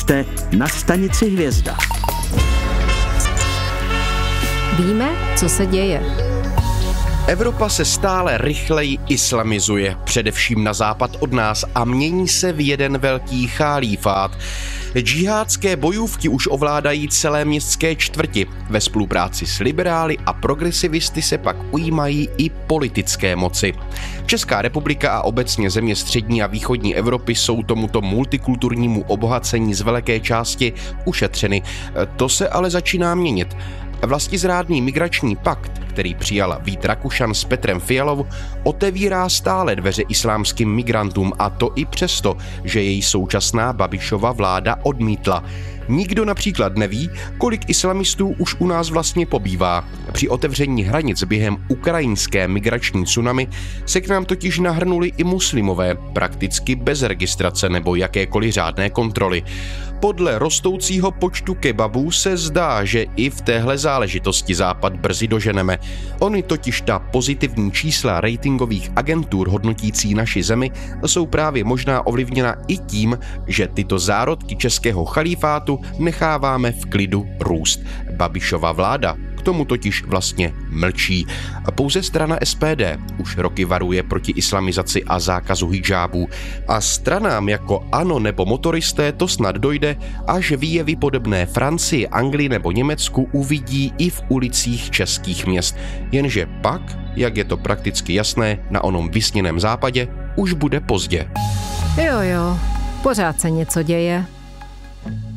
Jste na stanici Hvězda. Víme, co se děje. Evropa se stále rychleji islamizuje, především na západ od nás, a mění se v jeden velký chalífát. Džihádské bojůvky už ovládají celé městské čtvrti. Ve spolupráci s liberály a progresivisty se pak ujímají i politické moci. Česká republika a obecně země střední a východní Evropy jsou tomuto multikulturnímu obohacení z velké části ušetřeny. To se ale začíná měnit. Vlastizrádný migrační pakt, který přijal Vít Rakušan s Petrem Fialou, otevírá stále dveře islámským migrantům, a to i přesto, že jej současná Babišova vláda odmítla. Nikdo například neví, kolik islamistů už u nás vlastně pobývá. Při otevření hranic během ukrajinské migrační tsunami se k nám totiž nahrnuli i muslimové, prakticky bez registrace nebo jakékoliv řádné kontroly. Podle rostoucího počtu kebabů se zdá, že i v téhle záležitosti Západ brzy doženeme. Ony totiž ta pozitivní čísla ratingových agentur hodnotící naši zemi jsou právě možná ovlivněna i tím, že tyto zárodky českého chalífátu necháváme v klidu růst. Babišova vláda k tomu totiž vlastně mlčí. Pouze strana SPD už roky varuje proti islamizaci a zákazu hidžábů. A stranám jako ANO nebo Motoristé to snad dojde, až výjevy podobné Francii, Anglii nebo Německu uvidí i v ulicích českých měst. Jenže pak, jak je to prakticky jasné, na onom vysněném západě už bude pozdě. Jo, pořád se něco děje.